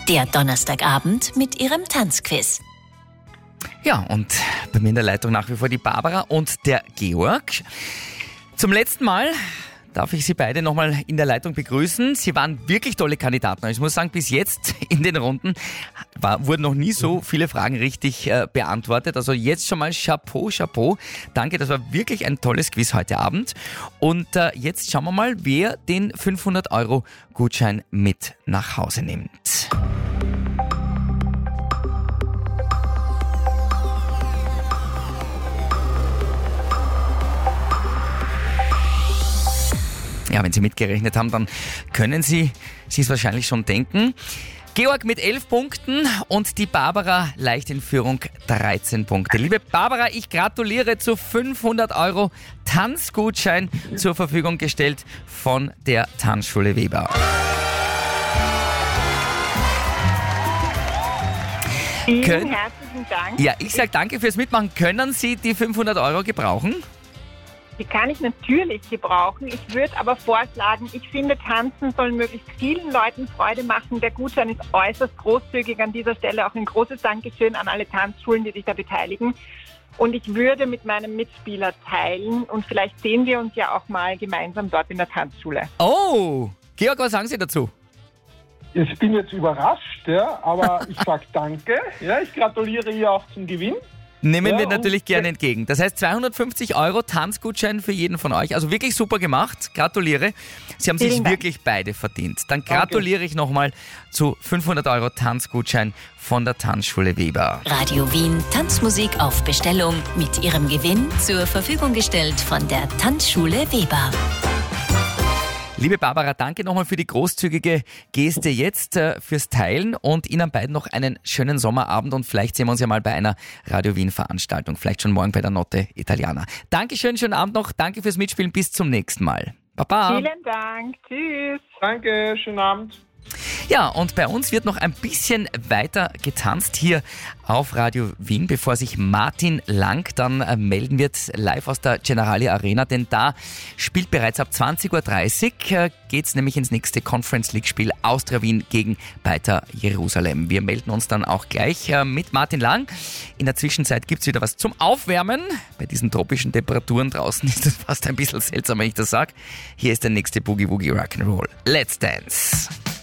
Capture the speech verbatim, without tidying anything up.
Der Donnerstagabend mit ihrem Tanzquiz. Ja, und bei mir in der Leitung nach wie vor die Barbara und der Georg. Zum letzten Mal darf ich Sie beide nochmal in der Leitung begrüßen. Sie waren wirklich tolle Kandidaten. Ich muss sagen, bis jetzt in den Runden war, wurden noch nie so viele Fragen richtig äh, beantwortet. Also jetzt schon mal Chapeau, Chapeau. Danke, das war wirklich ein tolles Quiz heute Abend. Und äh, jetzt schauen wir mal, wer den fünfhundert Euro Gutschein mit nach Hause nimmt. Ja, wenn Sie mitgerechnet haben, dann können Sie sich wahrscheinlich schon denken. Georg mit elf Punkten und die Barbara leicht in Führung, dreizehn Punkte. Liebe Barbara, ich gratuliere zu fünfhundert Euro Tanzgutschein zur Verfügung gestellt von der Tanzschule Weber. Vielen Können, herzlichen Dank. ja, ich sage danke fürs Mitmachen. Können Sie die fünfhundert Euro gebrauchen? Die kann ich natürlich gebrauchen. Ich würde aber vorschlagen, ich finde, Tanzen soll möglichst vielen Leuten Freude machen. Der Gutschein ist äußerst großzügig. An dieser Stelle auch ein großes Dankeschön an alle Tanzschulen, die sich da beteiligen. Und ich würde mit meinem Mitspieler teilen und vielleicht sehen wir uns ja auch mal gemeinsam dort in der Tanzschule. Oh, Georg, was sagen Sie dazu? Ich bin jetzt überrascht, ja, aber ich sage danke. Ja, ich gratuliere ihr auch zum Gewinn. Nehmen Ja, wir natürlich und- gerne entgegen. Das heißt zweihundertfünfzig Euro Tanzgutschein für jeden von euch. Also wirklich super gemacht. Gratuliere. Sie haben sich Vielen Dank. wirklich beide verdient. Dann gratuliere ich nochmal zu fünfhundert Euro Tanzgutschein von der Tanzschule Weber. Radio Wien Tanzmusik auf Bestellung mit ihrem Gewinn zur Verfügung gestellt von der Tanzschule Weber. Liebe Barbara, danke nochmal für die großzügige Geste jetzt, äh, fürs Teilen und Ihnen beiden noch einen schönen Sommerabend und vielleicht sehen wir uns ja mal bei einer Radio Wien Veranstaltung. Vielleicht schon morgen bei der Notte Italiana. Dankeschön, schönen Abend noch. Danke fürs Mitspielen. Bis zum nächsten Mal. Baba. Vielen Dank. Tschüss. Danke, schönen Abend. Ja, und bei uns wird noch ein bisschen weiter getanzt hier auf Radio Wien, bevor sich Martin Lang dann äh, melden wird, live aus der Generali Arena, denn da spielt bereits ab zwanzig Uhr dreißig, äh, geht's nämlich ins nächste Conference League Spiel Austria Wien gegen Beitar Jerusalem. Wir melden uns dann auch gleich äh, mit Martin Lang. In der Zwischenzeit gibt's wieder was zum Aufwärmen. Bei diesen tropischen Temperaturen draußen ist das fast ein bisschen seltsam, wenn ich das sage. Hier ist der nächste Boogie Woogie Rock'n'Roll. Let's Dance.